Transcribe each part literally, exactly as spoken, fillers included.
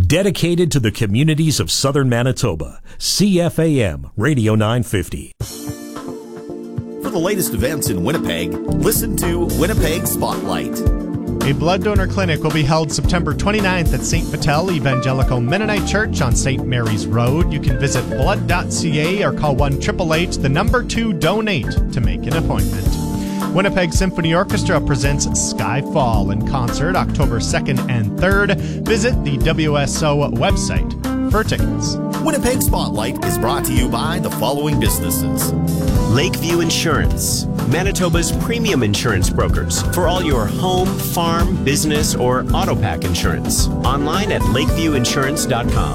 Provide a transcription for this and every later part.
Dedicated to the communities of southern Manitoba, C F A M Radio nine fifty. For the latest events in Winnipeg, listen to Winnipeg Spotlight. A blood donor clinic will be held September twenty-ninth at Saint Vital Evangelical Mennonite Church on Saint Mary's Road. You can visit blood dot c a or call one eight eight eight, the number two, donate to make an appointment. Winnipeg Symphony Orchestra presents Skyfall in concert October second and third. Visit the W S O website for tickets. Winnipeg Spotlight is brought to you by the following businesses. Lakeview Insurance, Manitoba's premium insurance brokers for all your home, farm, business, or auto pack insurance. Online at lakeview insurance dot com.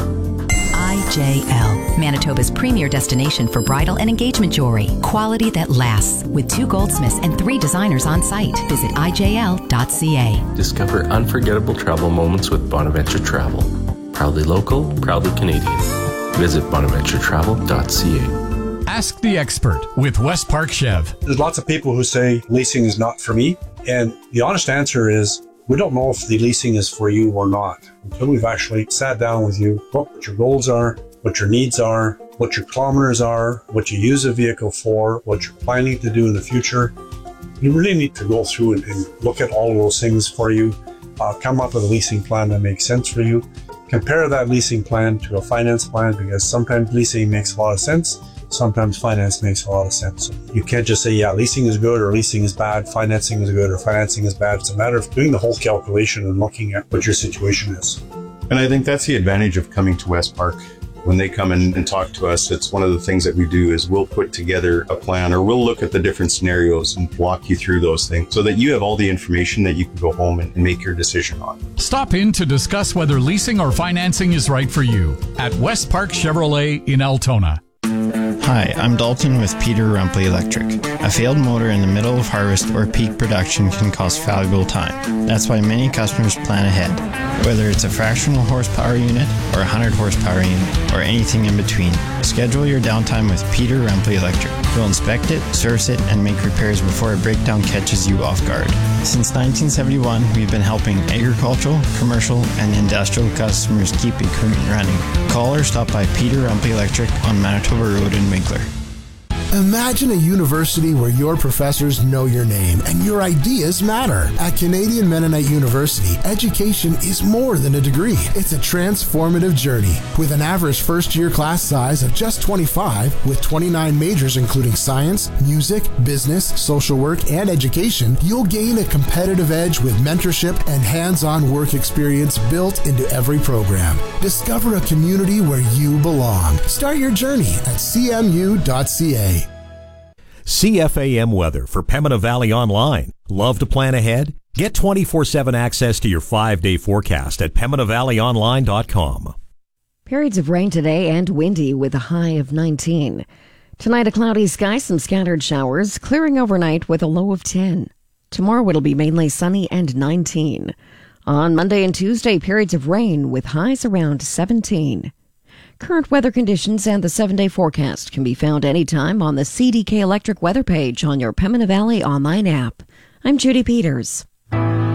I J L, Manitoba's premier destination for bridal and engagement jewelry. Quality that lasts, with two goldsmiths and three designers on site. Visit I J L dot c a. Discover unforgettable travel moments with Bonaventure Travel. Proudly local, proudly Canadian. Visit bonaventure travel dot c a. Ask the expert with West Park Chev. There's lots of people who say leasing is not for me. And the honest answer is we don't know if the leasing is for you or not until we've actually sat down with you, looked what your goals are, what your needs are, what your kilometers are, what you use a vehicle for, what you're planning to do in the future. You really need to go through and, and look at all of those things for you, uh, come up with a leasing plan that makes sense for you. Compare that leasing plan to a finance plan, because sometimes leasing makes a lot of sense. Sometimes finance makes a lot of sense. You can't just say, yeah, leasing is good or leasing is bad, financing is good or financing is bad. It's a matter of doing the whole calculation and looking at what your situation is. And I think that's the advantage of coming to West Park. When they come in and talk to us, it's one of the things that we do is we'll put together a plan, or we'll look at the different scenarios and walk you through those things so that you have all the information that you can go home and make your decision on. Stop in to discuss whether leasing or financing is right for you at West Park Chevrolet in Altona. Hi, I'm Dalton with Peter Rumpley Electric. A failed motor in the middle of harvest or peak production can cost valuable time. That's why many customers plan ahead. Whether it's a fractional horsepower unit or a one hundred horsepower unit or anything in between, schedule your downtime with Peter Rumpley Electric. We'll inspect it, service it, and make repairs before a breakdown catches you off guard. Since nineteen seventy-one, we've been helping agricultural, commercial, and industrial customers keep equipment running. Call or stop by Peter Rumpley Electric on Manitoba Road in Winkler. Imagine a university where your professors know your name and your ideas matter. At Canadian Mennonite University, education is more than a degree. It's a transformative journey. With an average first-year class size of just twenty-five, with twenty-nine majors including science, music, business, social work, and education, you'll gain a competitive edge with mentorship and hands-on work experience built into every program. Discover a community where you belong. Start your journey at c m u dot c a. C F A M weather for Pembina Valley Online. Love to plan ahead? Get twenty-four seven access to your five-day forecast at pembina valley online dot com. Periods of rain today and windy with a high of nineteen. Tonight, a cloudy sky, some scattered showers, clearing overnight with a low of ten. Tomorrow, it'll be mainly sunny and nineteen. On Monday and Tuesday, periods of rain with highs around seventeen. Current weather conditions and the seven-day forecast can be found anytime on the C D K Electric weather page on your Pembina Valley online app. I'm Judy Peters.